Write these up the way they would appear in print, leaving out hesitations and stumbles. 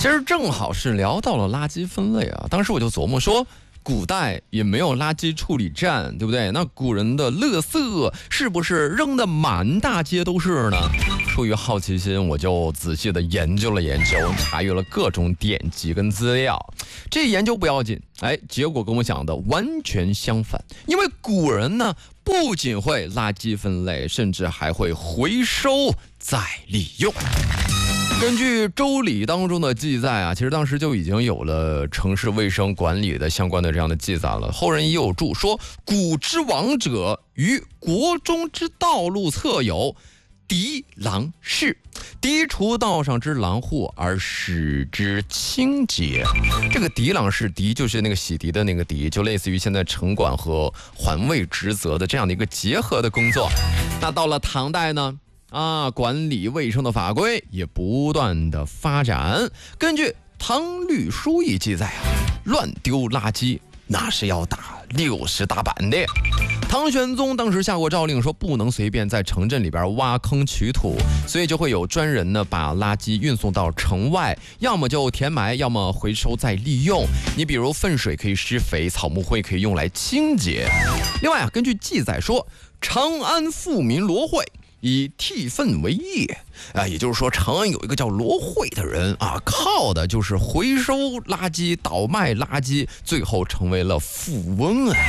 其实正好是聊到了垃圾分类啊，当时我就琢磨说，古代也没有垃圾处理站，对不对？那古人的垃圾是不是扔得满大街都是呢？出于好奇心，我就仔细的研究了研究，查阅了各种典籍跟资料。这研究不要紧，结果跟我想的完全相反。因为古人呢，不仅会垃圾分类，甚至还会回收再利用。根据《周礼》当中的记载啊，其实当时就已经有了城市卫生管理的相关的这样的记载了。后人也有注说，古之王者于国中之道路侧有涤廊室，涤除道上之廊户而使之清洁。这个涤廊室，涤就是那个洗涤的那个涤，就类似于现在城管和环卫职责的这样的一个结合的工作。那到了唐代呢，管理卫生的法规也不断的发展。根据《唐律疏议》记载啊，乱丢垃圾那是要打60大板的。唐玄宗当时下过诏令，说不能随便在城镇里边挖坑取土，所以就会有专人呢把垃圾运送到城外，要么就填埋，要么回收再利用。你比如粪水可以施肥，草木灰可以用来清洁。另外根据记载说，长安富民罗会以替粪为业，也就是说长安有一个叫罗会的人啊，靠的就是回收垃圾、倒卖垃圾，最后成为了富翁啊。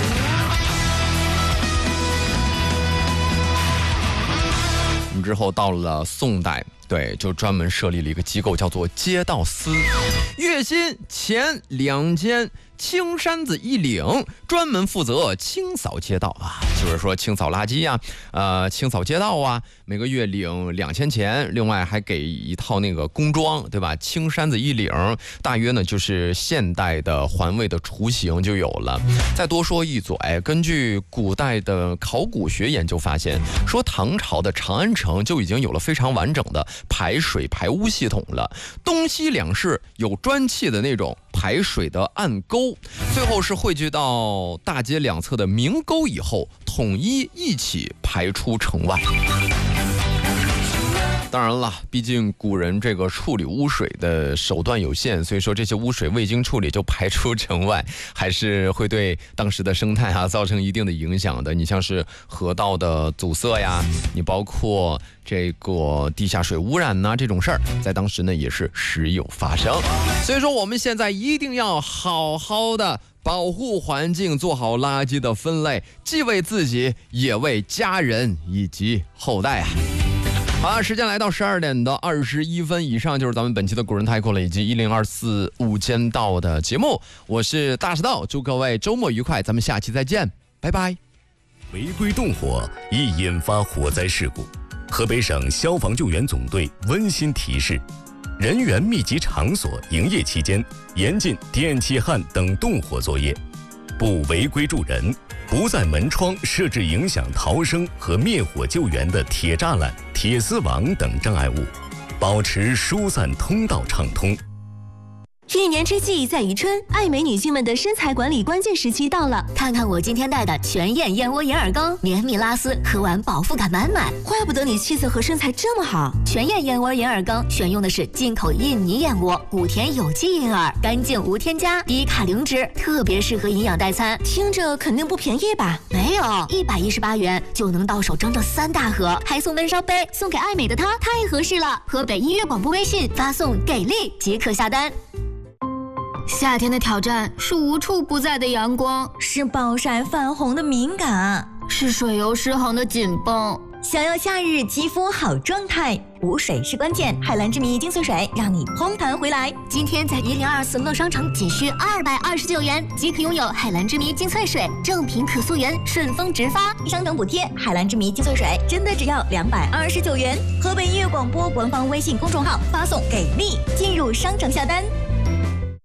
之后到了宋代，就专门设立了一个机构，叫做街道司，月薪钱2000，青山子一领，专门负责清扫街道啊，就是说清扫垃圾啊，清扫街道啊，每个月领2000钱，另外还给一套那个工装，对吧？青山子一领，大约呢就是现代的环卫的雏形就有了。再多说一嘴，根据古代的考古学研究发现，说唐朝的长安城就已经有了非常完整的排水排污系统了，东西两室有砖砌的那种排水的暗沟，最后是汇聚到大街两侧的明沟以后，统一起排出城外。当然了，毕竟古人这个处理污水的手段有限，所以说这些污水未经处理就排出城外，还是会对当时的生态造成一定的影响的。你像是河道的阻塞呀，你包括这个地下水污染这种事儿，在当时呢也是时有发生。所以说我们现在一定要好好的保护环境，做好垃圾的分类，既为自己也为家人以及后代啊。好了，时间来到12点的21分，以上就是咱们本期的古人太空了，以及1024午间道的节目。我是大石道，祝各位周末愉快，咱们下期再见，拜拜。 违规动火易引发火灾事故，河北省消防救援总队温馨提示：人员密集场所营业期间，严禁电气焊等动火作业，不违规助人，不在门窗设置影响逃生和灭火救援的铁栅栏、铁丝网等障碍物，保持疏散通道畅通。 一年之计在于春，爱美女性们的身材管理关键时期到了。看看我今天带的全燕燕窝银耳羹，绵密拉丝，喝完饱腹感满满。怪不得你气色和身材这么好。全燕燕窝银耳羹选用的是进口印尼燕窝，古田有机银耳，干净无添加，低卡零脂，特别适合营养代餐。听着肯定不便宜吧？没有，118元就能到手整整3大盒，还送温烧杯，送给爱美的她，太合适了。河北音乐广播微信发送给力即可下单。 夏天的挑战是无处不在的阳光， 是暴晒泛红的敏感， 是水油失衡的紧绷。 想要夏日肌肤好状态，补水是关键。海蓝之谜精粹水让你嘭弹回来。 今天在1024乐商城仅需229元即可拥有海蓝之谜精粹水，正品可溯源，顺丰直发， 商等补贴。海蓝之谜精粹水真的只要229元。河北音乐广播官方微信公众号发送给力，进入商城下单。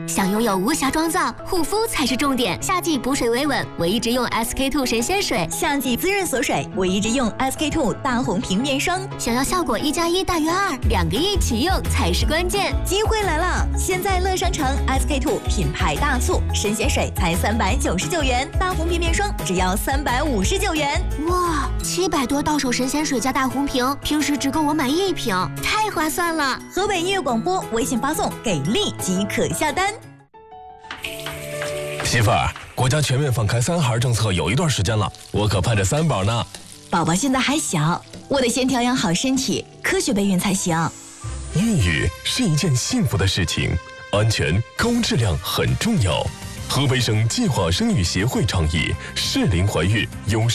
想拥有无瑕妆造，护肤才是重点。夏季补水维稳，我一直用 SK-II 神仙水； 夏季滋润锁水，我一直用 SK-II 大红瓶面霜。 想要效果1+1大于2，2个一起用才是关键。 机会来了！现在乐商城 SK-II 品牌大促，神仙水才399元，大红瓶面霜只要359元。 哇，700多到手神仙水加大红瓶，平时只够我买1瓶，太划算了！ 河北音乐广播微信发送给力即可下单。 媳妇儿，国家全面放开3孩政策有一段时间了，我可盼着3宝呢。 宝宝现在还小，我得先调养好身体，科学备孕才行。 孕育是一件幸福的事情，安全高质量很重要。河北省计划生育协会倡议适龄怀孕有